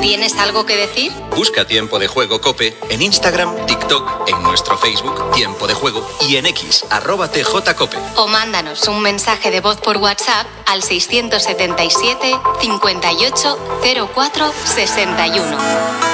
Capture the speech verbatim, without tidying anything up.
¿Tienes algo que decir? Busca Tiempo de Juego COPE en Instagram, TikTok, en nuestro Facebook, Tiempo de Juego, y en X, arroba tjcope. O mándanos un mensaje de voz por WhatsApp al seiscientos setenta y siete, cincuenta y ocho, cero cuatro, sesenta y uno.